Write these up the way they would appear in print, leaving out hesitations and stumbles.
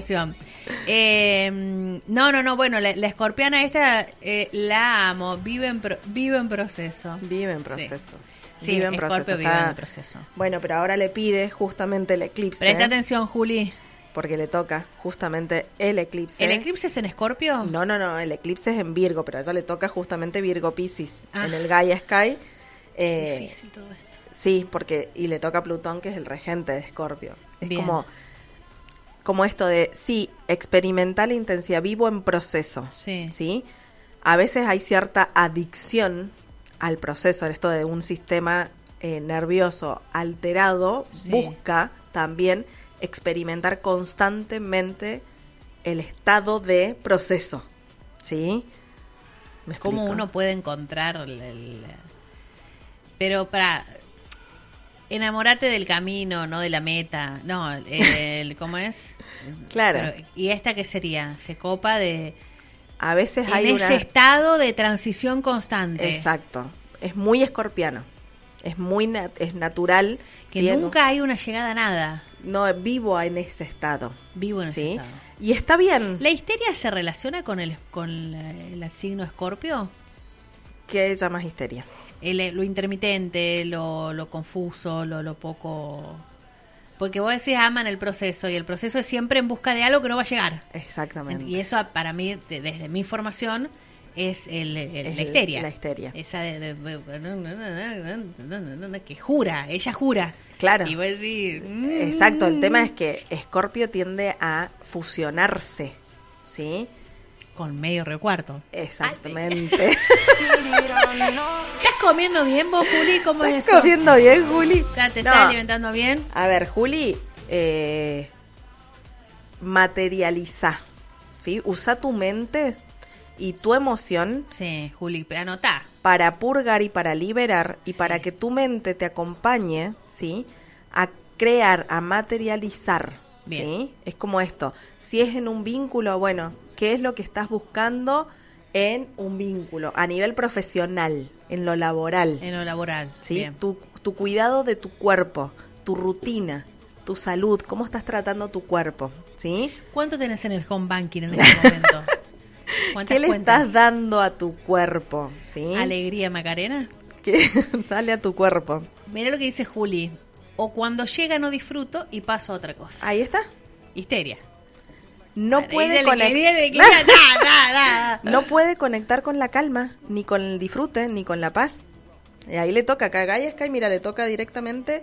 emoción. No, bueno, la escorpiana esta la amo, vive en proceso. Vive en proceso. Sí, vive en Escorpio proceso. vive en proceso. Bueno, pero ahora le pide justamente el eclipse. Presta atención, Juli. Porque le toca justamente el eclipse. ¿El eclipse es en Escorpio? No, el eclipse es en Virgo, pero a ella le toca justamente Virgo Piscis, en el Gaia Sky. Qué difícil todo esto. Sí, y le toca Plutón, que es el regente de Escorpio. Es Bien. como esto de, sí, experimentar la intensidad, vivo en proceso. Sí. A veces hay cierta adicción al proceso, esto de un sistema nervioso alterado, Sí. busca también experimentar constantemente el estado de proceso, ¿sí? ¿Me ¿Cómo explico? uno puede encontrar pero enamórate del camino, no de la meta. No, ¿cómo es? Claro. Pero, ¿y esta qué sería? Se copa de... A veces hay en ese estado de transición constante. Exacto. Es muy escorpiano. Es muy es natural. Que ¿sí? nunca hay una llegada a nada. No, vivo en ese estado. Vivo en ese ¿sí? estado. Y está bien. ¿La histeria se relaciona con el signo Escorpio? ¿Qué llamas histeria? Lo intermitente, lo confuso, lo poco... Porque vos decís aman el proceso y el proceso es siempre en busca de algo que no va a llegar. Exactamente. Y eso para mí, desde mi formación, es la histeria. La histeria. Esa que jura, ella jura. Claro. Y vos decís... Exacto, el tema es que Escorpio tiende a fusionarse, ¿sí? Con medio recuarto. Exactamente. ¿Estás comiendo bien vos, Juli? ¿Cómo es ¿Estás eso? comiendo bien, Juli? ¿Te estás alimentando bien? A ver, Juli, materializa, ¿sí? Usa tu mente y tu emoción Sí, Juli, anotá. para purgar y para liberar y Sí. para que tu mente te acompañe, ¿sí? A crear, a materializar, ¿sí? Bien. Es como esto. Si es en un vínculo, bueno, ¿qué es lo que estás buscando en un vínculo? A nivel profesional, en lo laboral. En lo laboral. ¿Sí? Bien. Tu cuidado de tu cuerpo, tu rutina, tu salud, cómo estás tratando tu cuerpo, ¿sí? ¿Cuánto tenés en el home banking en este momento? ¿Cuántas ¿Qué le cuentas? estás dando a tu cuerpo, sí? ¿Alegría, Macarena? Dale a tu cuerpo. Mirá lo que dice Juli. O cuando llega no disfruto y paso a otra cosa. Ahí está. Histeria. No Ahí puede le quería- No puede conectar con la calma, ni con el disfrute, ni con la paz. Y ahí le toca, acá a Gaia Sky, mira, le toca directamente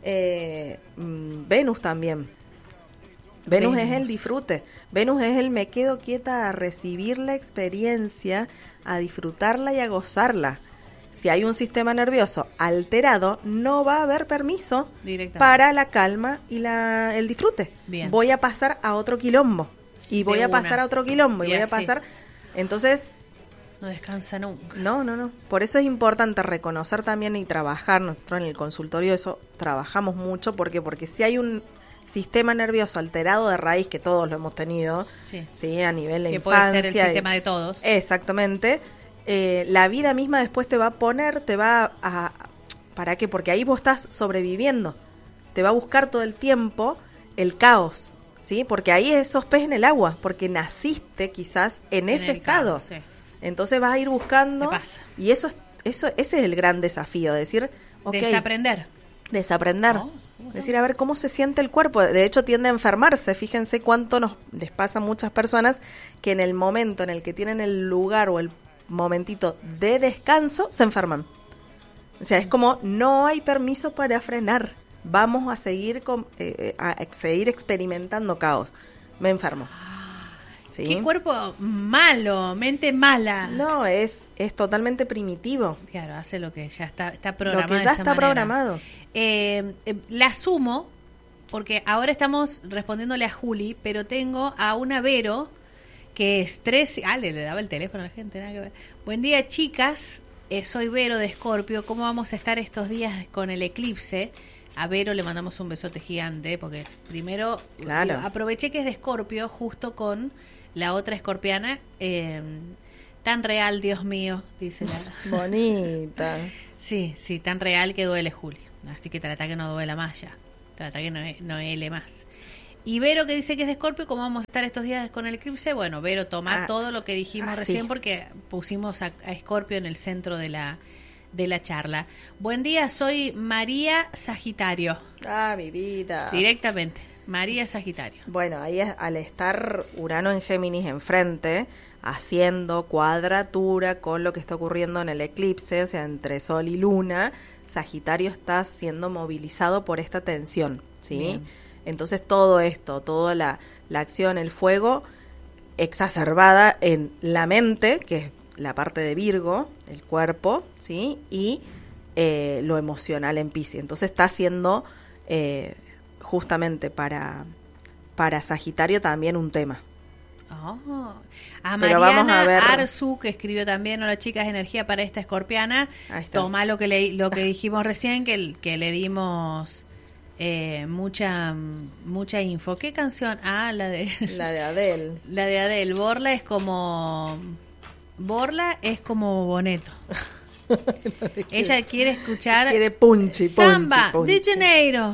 Venus también. Venus es el disfrute. Venus es el me quedo quieta a recibir la experiencia, a disfrutarla y a gozarla. Si hay un sistema nervioso alterado, no va a haber permiso para la calma y el disfrute. Bien. Voy a pasar a otro quilombo. Y voy De a pasar una. a otro quilombo. Y Bien, voy a pasar... Entonces... No descansa nunca. No. Por eso es importante reconocer también y trabajar. Nosotros en el consultorio eso trabajamos mucho. ¿Por qué? Porque si hay un sistema nervioso alterado de raíz, que todos lo hemos tenido, sí, a nivel de que infancia. puede ser el sistema de todos. Exactamente. La vida misma después te va a poner, ¿para qué? Porque ahí vos estás sobreviviendo. Te va a buscar todo el tiempo el caos, ¿sí? Porque ahí sos pez en el agua, porque naciste quizás en ese estado. Caos, sí. Entonces vas a ir buscando. ¿Qué pasa? Y ese es el gran desafío, decir, okay, desaprender. No. Decir, a ver cómo se siente el cuerpo. De hecho, tiende a enfermarse. Fíjense cuánto les pasa a muchas personas que en el momento en el que tienen el lugar o el momentito de descanso, se enferman. O sea, es como, no hay permiso para frenar. Vamos a seguir seguir experimentando caos. Me enfermo. ¿Sí? ¿Qué cuerpo malo? Mente mala. No, es totalmente primitivo. Claro, hace lo que ya está programado. Lo que ya está programado. La asumo, porque ahora estamos respondiéndole a Juli, pero tengo a una Vero que es 13. Le daba el teléfono a la gente, nada que ver. Buen día, chicas. Soy Vero de Escorpio. ¿Cómo vamos a estar estos días con el eclipse? A Vero le mandamos un besote gigante, porque primero claro. Aproveché que es de Escorpio, justo con la otra escorpiana. Tan real, Dios mío, dice la. Bonita. Sí, tan real que duele, Juli. Así que trata que no duela más ya. Trata que no hele más. Y Vero que dice que es de Escorpio, ¿cómo vamos a estar estos días con el eclipse? Bueno, Vero, toma todo lo que dijimos recién sí. porque pusimos a Escorpio en el centro de la charla. Buen día, soy María Sagitario. Ah, mi vida. Directamente, María Sagitario. Bueno, ahí al estar Urano en Géminis enfrente, haciendo cuadratura con lo que está ocurriendo en el eclipse, o sea, entre Sol y Luna, Sagitario está siendo movilizado por esta tensión, ¿sí? Bien. Entonces todo esto, toda la acción, el fuego, exacerbada en la mente, que es la parte de Virgo, el cuerpo, ¿sí? Y lo emocional en Piscis. Entonces está haciendo justamente para Sagitario también un tema. Oh. A Pero Mariana vamos a ver. Arzu, que escribió también, hola chicas, energía para esta escorpiana. Toma lo que dijimos recién, que le dimos mucha info. ¿Qué canción? Ah, la de Adele. La de Adele. Borla es como Boneto. Ella quiere escuchar Samba de Janeiro.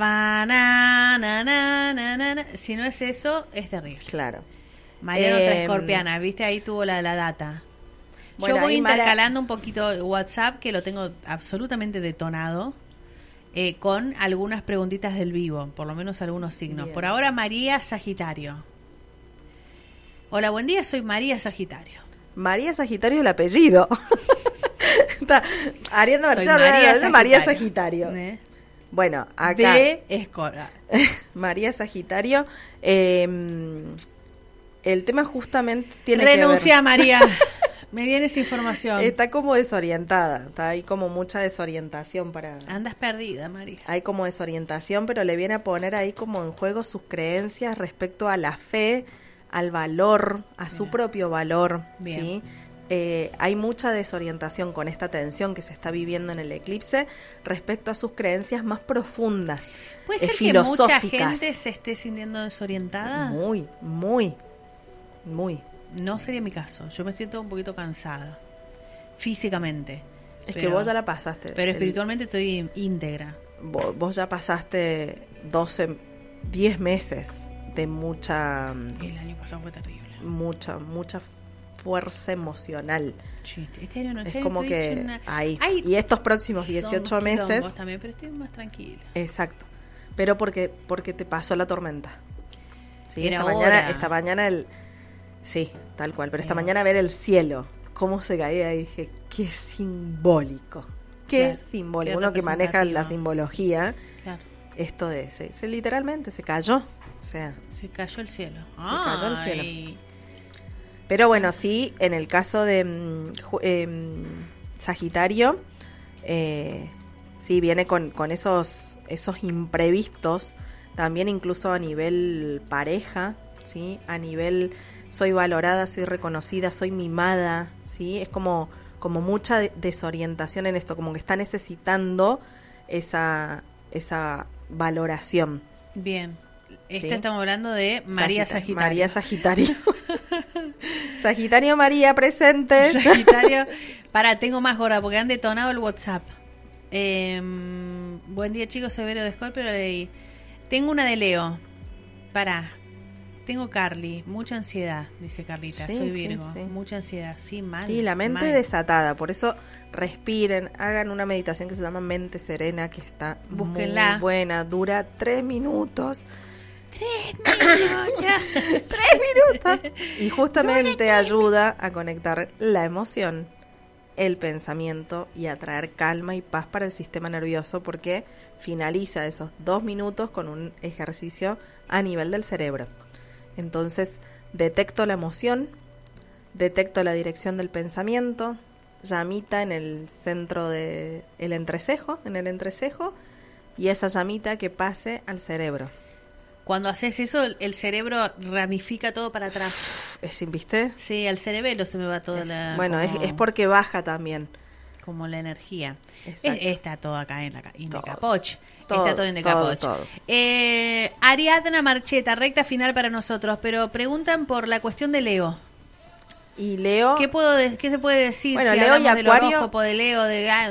Si no es eso, es terrible. Claro. Mariana otra escorpiana, viste, ahí tuvo la data. Bueno, yo voy intercalando un poquito el WhatsApp, que lo tengo absolutamente detonado, con algunas preguntitas del vivo, por lo menos algunos signos. Bien. Por ahora, María Sagitario. Hola, buen día, soy María Sagitario. María Sagitario es el apellido. Ariadna María Sagitario. Bueno, acá. De Escora. María Sagitario. El tema justamente tiene Renuncia, que ver. María. Me vienes información. Está como desorientada. Está ahí como mucha desorientación para. Andas perdida, María. Hay como desorientación, pero le viene a poner ahí como en juego sus creencias respecto a la fe, al valor, a su propio valor. Bien. ¿Sí? Hay mucha desorientación con esta tensión que se está viviendo en el eclipse respecto a sus creencias más profundas. ¿Puede ser que mucha gente se esté sintiendo desorientada? Muy. No sería mi caso. Yo me siento un poquito cansada físicamente. Es que vos ya la pasaste. Pero espiritualmente estoy íntegra. Vos ya pasaste 10 meses de mucha. El año pasado fue terrible. Mucha fuerza emocional. Sí, este año no, es como que y estos próximos 18 meses también, pero estoy más tranquila. Exacto. Pero porque te pasó la tormenta. Sí, esta mañana sí, tal cual, pero esta mañana ver el cielo cómo se caía y dije, qué simbólico. Qué simbólico. Uno que maneja la simbología. Claro. Esto de se literalmente se cayó, o sea, se cayó el cielo. Cayó el cielo. Pero bueno, sí, en el caso de Sagitario, sí viene con esos imprevistos, también incluso a nivel pareja, ¿sí? A nivel soy valorada, soy reconocida, soy mimada, ¿sí? Es como mucha desorientación en esto, como que está necesitando esa valoración. Bien. Estamos hablando de María Sagitario. María Sagitario. Sagitario María, presente. Sagitario. Tengo más gorda porque han detonado el WhatsApp. Buen día, chicos, soy Vero de Escorpio. Tengo una de Leo. Tengo Carly, mucha ansiedad, dice Carlita. Soy Virgo. Sí. Mucha ansiedad, mal. Sí, la mente desatada. Por eso respiren, hagan una meditación que se llama Mente Serena, que está Búsquenla. Muy buena. Dura 3 minutos. 3 minutos. 3 minutos. Y justamente ayuda a conectar la emoción, el pensamiento y a traer calma y paz para el sistema nervioso, porque finaliza esos 2 minutos con un ejercicio a nivel del cerebro. Entonces, detecto la emoción, detecto la dirección del pensamiento, llamita en el centro del entrecejo, y esa llamita que pase al cerebro. Cuando haces eso, el cerebro ramifica todo para atrás. ¿Viste? Sí, al cerebelo se me va toda la... Bueno, es porque baja también. Como la energía. Está todo acá en Indecapoch. Está todo en Indecapoch. Ariadna Marcheta, recta final para nosotros, pero preguntan por la cuestión de Leo. Y Leo... ¿Qué se puede decir? Bueno, si Leo y hablamos Acuario... del horóscopo de Leo,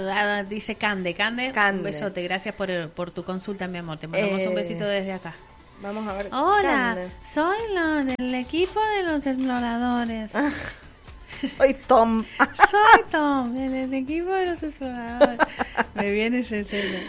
dice Cande. Un besote, gracias por tu consulta, mi amor. Te mandamos un besito desde acá. Vamos a ver. Hola, Cande. soy la del equipo de los exploradores. Soy Tom. Soy Tom, del equipo de los exploradores. Me viene ese escena.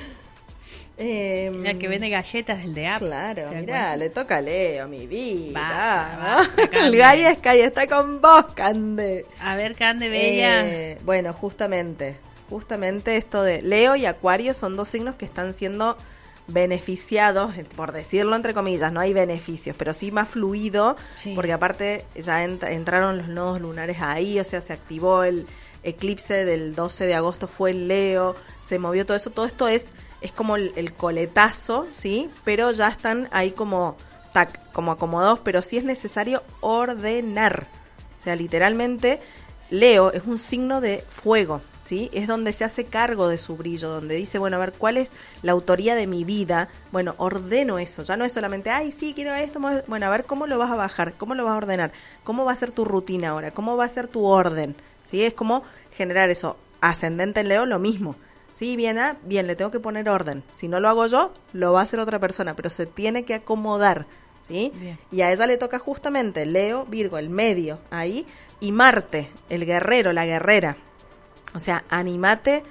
La que vende galletas del de App. Claro, ¿se mirá, acuerdan? le toca a Leo, mi vida. Basta, El Cande. Gaia Sky está con vos, Cande. A ver, Cande Bella. Bueno, justamente esto de Leo y Acuario son dos signos que están siendo beneficiados, por decirlo entre comillas, no hay beneficios, pero sí más fluido, Sí. porque aparte ya entraron los nodos lunares ahí, o sea, se activó el eclipse del 12 de agosto, fue en Leo, se movió todo eso, todo esto es como el coletazo, ¿sí? Pero ya están ahí como acomodados, pero sí es necesario ordenar, o sea, literalmente Leo es un signo de fuego, ¿sí? Es donde se hace cargo de su brillo, donde dice, bueno, a ver, ¿cuál es la autoría de mi vida? Bueno, ordeno eso, ya no es solamente, ay, sí, quiero esto, bueno, a ver, ¿cómo lo vas a bajar? ¿Cómo lo vas a ordenar? ¿Cómo va a ser tu rutina ahora? ¿Cómo va a ser tu orden? ¿Sí? Es como generar eso. Ascendente en Leo, lo mismo. Sí, bien, le tengo que poner orden. Si no lo hago yo, lo va a hacer otra persona, pero se tiene que acomodar, ¿sí? Bien. Y a ella le toca justamente Leo, Virgo, el medio, ahí, y Marte, el guerrero, la guerrera. O sea, anímate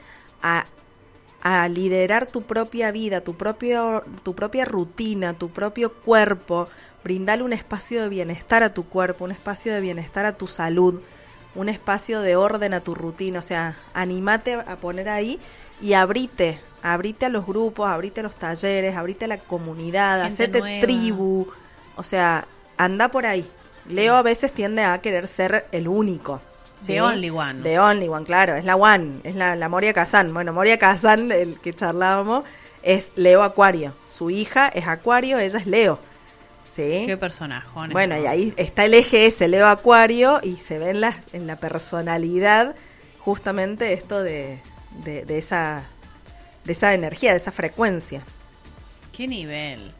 a liderar tu propia vida, tu propia rutina, tu propio cuerpo, brindale un espacio de bienestar a tu cuerpo, un espacio de bienestar a tu salud, un espacio de orden a tu rutina, o sea, anímate a poner ahí y abrite a los grupos, abrite a los talleres, abrite a la comunidad, Gente hacete nueva. tribu, o sea, anda por ahí. Leo a veces tiende a querer ser el único. The only one. The only one, claro, es la one, es la Moria Kazan. Bueno, Moria Kazan, el que charlábamos, es Leo Acuario. Su hija es Acuario, ella es Leo. ¿Sí? Qué personaje. Bueno, y ahí está el eje ese, Leo Acuario, y se ve en la personalidad justamente esto de esa energía, de esa frecuencia. Qué nivel.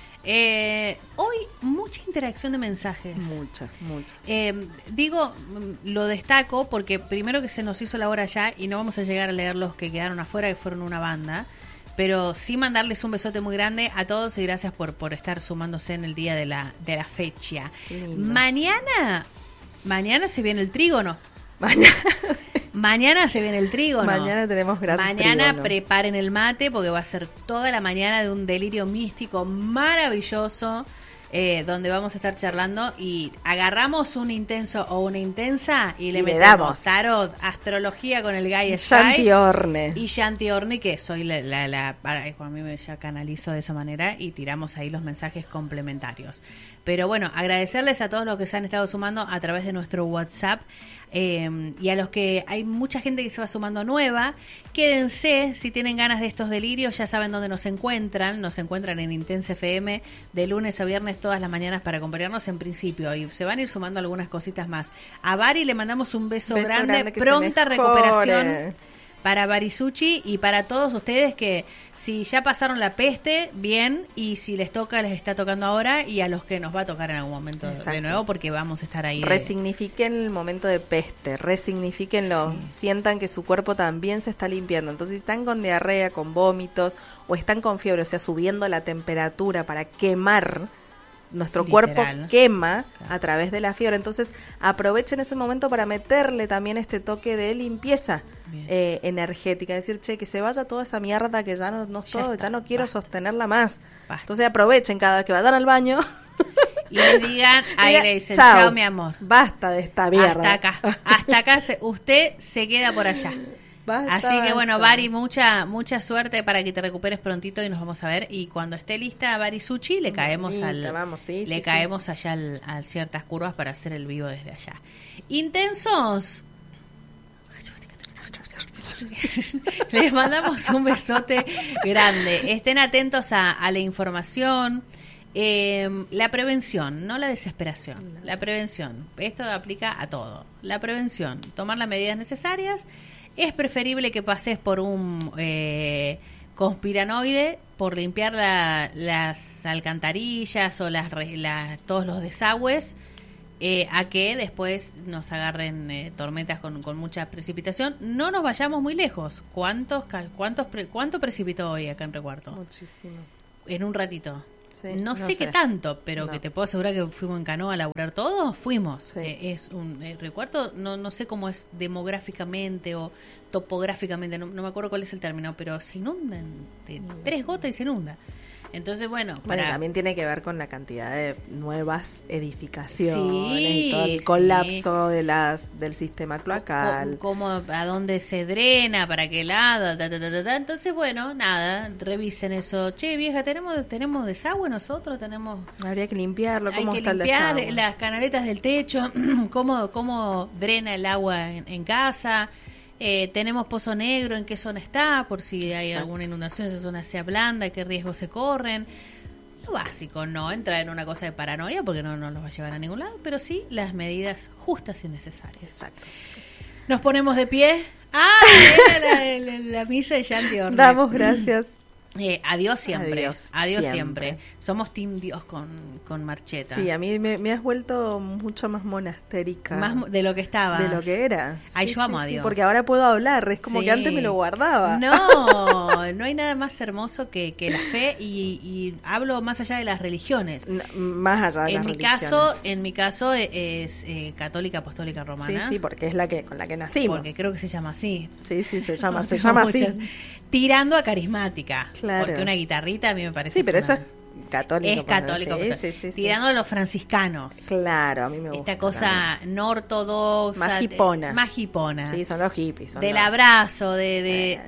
Hoy mucha interacción de mensajes. Mucha. Lo destaco porque primero que se nos hizo la hora ya y no vamos a llegar a leer los que quedaron afuera, que fueron una banda, pero sí mandarles un besote muy grande a todos y gracias por estar sumándose en el día de la fecha. Mañana se viene el trígono. Mañana se viene el trígono. Mañana tenemos gran Mañana trígono. preparen el mate porque va a ser toda la mañana de un delirio místico maravilloso, donde vamos a estar charlando y agarramos un intenso o una intensa y le Y le metemos damos. tarot, astrología con el Gaia Sky Shanti Orne. y Shanti Orne, que soy a mí me ya canalizo de esa manera y tiramos ahí los mensajes complementarios. Pero bueno, agradecerles a todos los que se han estado sumando a través de nuestro WhatsApp. Y a los que hay mucha gente que se va sumando nueva, quédense si tienen ganas de estos delirios, ya saben dónde nos encuentran en Intense FM de lunes a viernes todas las mañanas para acompañarnos en principio y se van a ir sumando algunas cositas más. A Bari le mandamos un beso grande, que pronta se mejore. recuperación para Barisuchi y para todos ustedes que si ya pasaron la peste, bien, y si les está tocando ahora y a los que nos va a tocar en algún momento Exacto. de nuevo porque vamos a estar ahí. Resignifiquen el momento de peste, resignifiquenlo, Sí. sientan que su cuerpo también se está limpiando. Entonces, si están con diarrea, con vómitos o están con fiebre, o sea, subiendo la temperatura para quemar, nuestro Literal. cuerpo quema Claro. a través de la fiebre. Entonces, aprovechen ese momento para meterle también este toque de limpieza Bien. energética, decir, che, que se vaya toda esa mierda que ya está, no quiero basta. sostenerla más. Basta. Entonces, aprovechen cada vez que vayan al baño. Y le digan, ahí Diga, le dicen, "Chao, chao mi amor. Basta de esta mierda. Hasta acá usted se queda por allá. Basta, Así que bueno, basta. Bari, mucha suerte para que te recuperes prontito y nos vamos a ver. Y cuando esté lista Bari Suchi, le caemos Mamita, vamos, sí, le sí, caemos allá a ciertas curvas para hacer el vivo desde allá. Intensos. Les mandamos un besote grande. Estén atentos a la información. La prevención, no la desesperación. La prevención. Esto aplica a todo. La prevención. Tomar las medidas necesarias. Es preferible que pases por un conspiranoide por limpiar las alcantarillas o todos los desagües. A que después nos agarren tormentas con mucha precipitación. No nos vayamos muy lejos. ¿Cuánto precipitó hoy acá en Recuarto? Muchísimo. En un ratito. Sí, no sé qué tanto, pero que te puedo asegurar que fuimos en canoa a laburar todos, fuimos. Sí. Es un recuerdo, no sé cómo es demográficamente o topográficamente, no me acuerdo cuál es el término, pero se inundan, de 3 gotas y se inunda. Entonces, bueno, también tiene que ver con la cantidad de nuevas edificaciones sí, y todo el colapso de del sistema cloacal. A dónde se drena, para qué lado, Entonces, bueno, nada, revisen eso. Che, vieja, tenemos desagüe nosotros, habría que limpiarlo, hay cómo que está limpiar el desagüe. las canaletas del techo, cómo drena el agua en casa. Tenemos pozo negro, en qué zona está, por si hay alguna inundación, esa zona sea blanda, qué riesgos se corren. Lo básico, no entrar en una cosa de paranoia porque no nos va a llevar a ningún lado, pero sí las medidas justas y necesarias. Exacto. Nos ponemos de pie. Era la misa de Shanti Orne. Damos gracias. Adiós siempre. Adiós Siempre. Somos Team Dios con Marcheta. Sí, a mí me has vuelto mucho más monastérica. Más de lo que estaba. De lo que era. Ay, yo amo a Dios. Porque ahora puedo hablar, es como que antes me lo guardaba. No hay nada más hermoso que la fe y hablo más allá de las religiones. Más allá de las religiones. En mi caso es católica apostólica romana. Sí, porque es con la que nacimos. Porque creo que se llama así. Sí, se llama así. Tirando a carismática. Claro. Porque una guitarrita a mí me parece. Sí, pero eso es católico. Es católico. Sí. Tirando a los franciscanos. Claro, a mí me gusta. Esta cosa no ortodoxa. Más hipona. Sí, son los hippies. Abrazo, del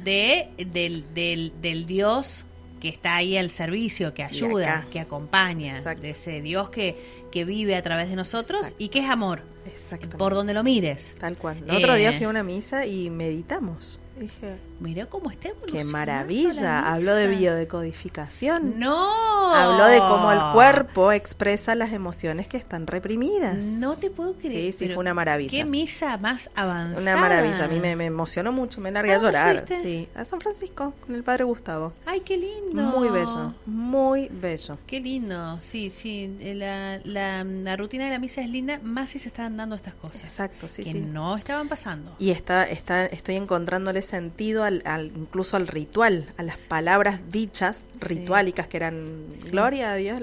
Dios que está ahí al servicio, que ayuda, que acompaña. Exacto. De ese Dios que vive a través de nosotros. Exacto. Y que es amor. Exactamente. Por donde lo mires. Tal cual. El otro día fui a una misa y meditamos. Dije, mira cómo está evolucionando. ¡Qué maravilla! Habló de biodecodificación. ¡No! Habló de cómo el cuerpo expresa las emociones que están reprimidas. No te puedo creer. Sí, fue una maravilla. ¡Qué misa más avanzada! Una maravilla. A mí me emocionó mucho, me largué a llorar. ¿Fuiste? Sí, a San Francisco, con el padre Gustavo. ¡Ay, qué lindo! Muy bello, muy bello. ¡Qué lindo! Sí. La rutina de la misa es linda, más si se están dando estas cosas. Exacto, sí. Que no estaban pasando. Y estoy encontrándole sentido incluso al ritual, a las palabras dichas, rituálicas, que eran gloria a Dios,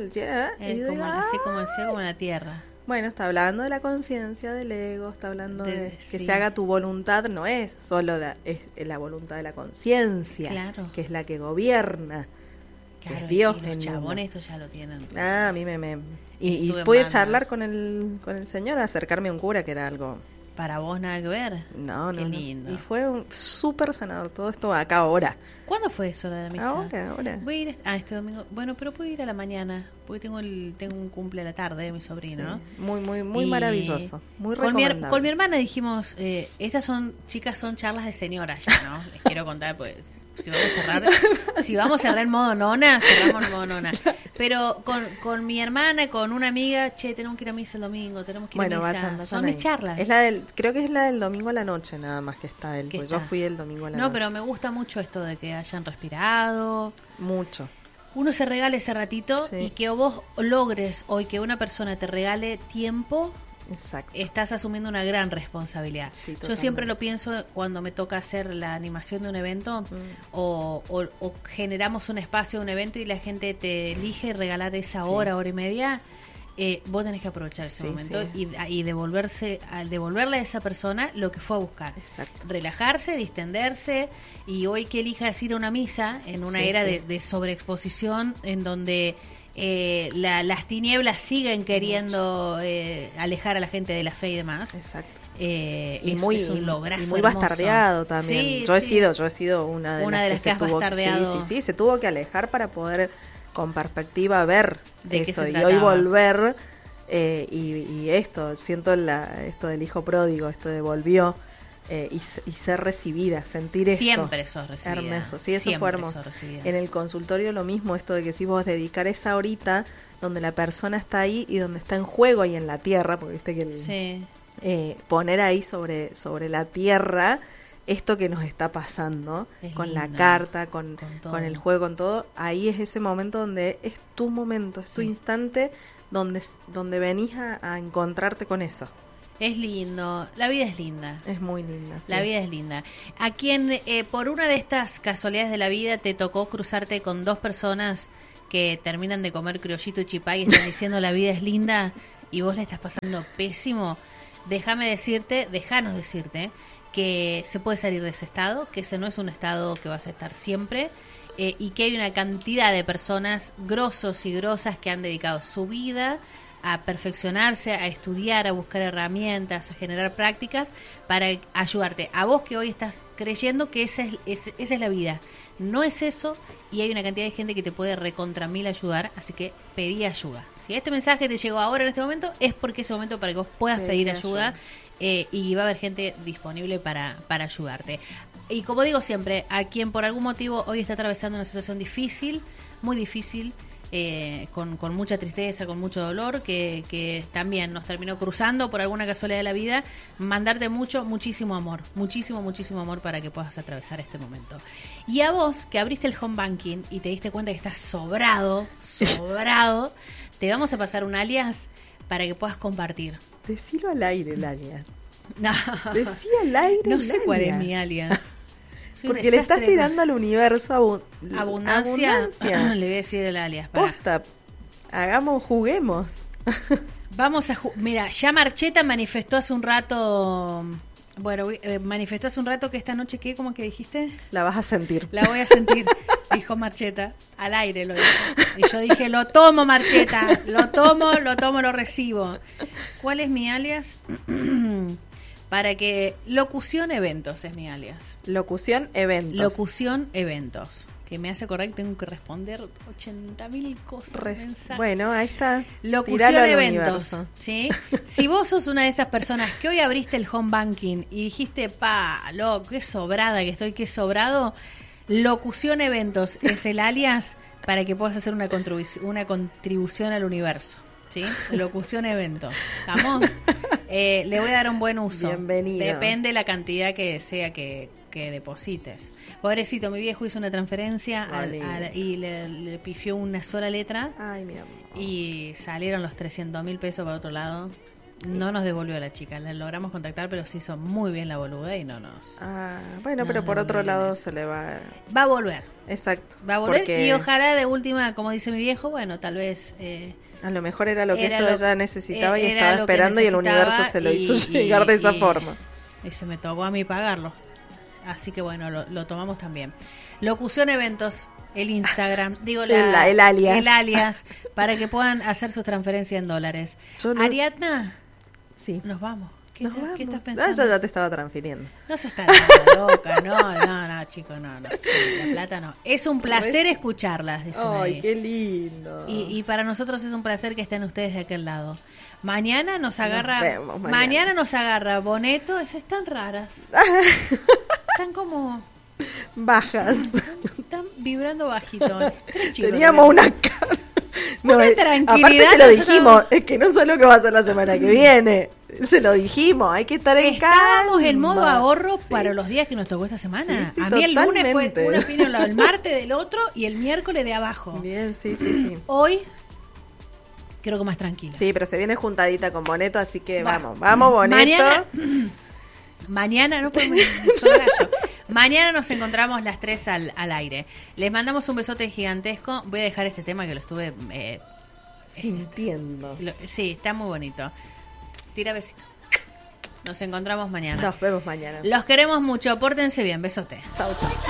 así como el cielo, como en la tierra. Bueno, está hablando de la conciencia del ego, está hablando de que se haga tu voluntad, no es solo es la voluntad de la conciencia, claro, que es la que gobierna, claro, que es Dios. Y los chabones esto ya lo tienen. A mí y pude charlar con el Señor, acercarme a un cura, que era algo... Para vos nada que ver. No. Qué lindo. Y fue un súper sanador todo esto acá ahora. ¿Cuándo fue eso la misa? Ahora. Voy a ir este domingo. Bueno, pero puedo ir a la mañana, porque tengo un cumple a la tarde de mi sobrino. Sí, muy maravilloso. Muy recomendable. Con mi hermana dijimos, estas son charlas de señora ya, ¿no? Les quiero contar, pues, si vamos a cerrar en modo nona, cerramos en modo nona. Pero con mi hermana, con una amiga, tenemos que ir a misa el domingo, tenemos que ir a misa. Vayan son mis charlas. Creo que es la del domingo a la noche nada más que está él, pues yo fui el domingo a la noche. No, pero me gusta mucho esto de que hayan respirado. Mucho. Uno se regale ese ratito y que vos logres hoy que una persona te regale tiempo. Exacto. Estás asumiendo una gran responsabilidad. Sí, yo siempre lo pienso cuando me toca hacer la animación de un evento o generamos un espacio de un evento y la gente te elige regalar esa hora y media. Vos tenés que aprovechar ese momento y devolverle a esa persona lo que fue a buscar. Exacto. Relajarse, distenderse, y hoy que elijas ir a una misa en una era de sobreexposición en donde las tinieblas siguen queriendo alejar a la gente de la fe y demás. Exacto. Y muy bastardeado también. Yo he sido una de las que se tuvo bastardeado. Se tuvo que alejar para poder con perspectiva ver de eso y hoy volver y esto siento esto del hijo pródigo, esto de volvió y ser recibida, sentir eso siempre sos recibida, hermoso, sí, eso fue hermoso. En el consultorio lo mismo, esto de que si vos dedicar esa horita donde la persona está ahí y donde está en juego ahí en la tierra, porque viste que poner ahí sobre la tierra esto que nos está pasando, con la carta, con el juego, con todo, ahí es ese momento donde es tu momento, es tu instante donde venís a encontrarte con eso. Es lindo, la vida es linda. Es muy linda, sí. La vida es linda. A quien por una de estas casualidades de la vida te tocó cruzarte con dos personas que terminan de comer criollito y chipá y están diciendo la vida es linda y vos la estás pasando pésimo, déjanos decirte que se puede salir de ese estado, que ese no es un estado que vas a estar siempre, y que hay una cantidad de personas grosos y grosas que han dedicado su vida a perfeccionarse, a estudiar, a buscar herramientas, a generar prácticas para ayudarte. A vos que hoy estás creyendo que esa es la vida. No es eso, y hay una cantidad de gente que te puede recontra mil ayudar, así que pedí ayuda. Si este mensaje te llegó ahora en este momento, es porque es el momento para que vos puedas pedir ayuda. Y va a haber gente disponible para ayudarte. Y como digo siempre, a quien por algún motivo hoy está atravesando una situación difícil, muy difícil, con mucha tristeza, con mucho dolor, que también nos terminó cruzando por alguna casualidad de la vida, mandarte muchísimo amor para que puedas atravesar este momento. Y a vos que abriste el home banking y te diste cuenta que estás sobrado, te vamos a pasar un alias para que puedas compartir. Decilo al aire el alias. No. Decí al aire. No sé cuál es mi alias. Porque le estás tirando al universo abundancia. Le voy a decir el alias. Posta, juguemos. Vamos a mira, ya Marcheta manifestó hace un rato. Bueno, manifestó hace un rato que esta noche, ¿qué? ¿Cómo que dijiste? La vas a sentir. La voy a sentir, dijo Marcheta. Al aire lo dijo. Y yo dije, lo tomo, Marcheta. Lo tomo, lo recibo. ¿Cuál es mi alias? Para que... Locución Eventos es mi alias. Locución Eventos. Locución Eventos. Que me hace acordar que tengo que responder 80.000 cosas. Bueno, ahí está. Locución Eventos. ¿Sí? Si vos sos una de esas personas que hoy abriste el home banking y dijiste, loco, qué sobrada que estoy, qué sobrado, Locución Eventos es el alias para que puedas hacer una contribución al universo. ¿Sí? Locución Eventos. ¿Estamos? Le voy a dar un buen uso. Bienvenido. Depende la cantidad que sea que deposites. Pobrecito, mi viejo hizo una transferencia y le pifió una sola letra. Ay, mi amor. Y salieron los 300.000 pesos para otro lado. No nos devolvió la chica, la logramos contactar, pero se hizo muy bien la boluda y no nos... bueno, pero por otro lado se le va... Va a volver. Exacto. Va a volver y ojalá de última, como dice mi viejo, bueno, tal vez... a lo mejor era lo que ella necesitaba y estaba esperando y el universo se lo hizo llegar de esa forma. Y se me tocó a mí pagarlo. Así que bueno, lo tomamos también. Locución Eventos, el Instagram, digo el alias. El alias, para que puedan hacer sus transferencias en dólares. Ariadna, sí. Nos vamos. ¿Qué estás pensando? Yo ya te estaba transfiriendo. No se está loca, no, chicos, no. La plata no. Es un placer escucharlas, dicen Ay, ahí. Qué lindo. Y para nosotros es un placer que estén ustedes de aquel lado. Mañana nos agarra... Mañana nos agarra Boneto. Esas están raras. Están como... bajas. Están vibrando bajito. Teníamos una cara... una tranquilidad. Aparte se lo dijimos, es que no solo que va a ser la semana que viene, se lo dijimos, hay que estar en calma. Estábamos en modo ahorro para los días que nos tocó esta semana. Sí, a mí el lunes fue una opinión, el martes del otro y el miércoles de abajo. Bien, sí. Hoy creo que más tranquila. Sí, pero se viene juntadita con Boneto, así que vamos Boneto. Mañana no podemos solo gallo. Mañana nos encontramos las 3 al aire. Les mandamos un besote gigantesco. Voy a dejar este tema que lo estuve sintiendo. Sí, está muy bonito. Tira besito. Nos encontramos mañana. Nos vemos mañana. Los queremos mucho. Pórtense bien. Besote. Chau.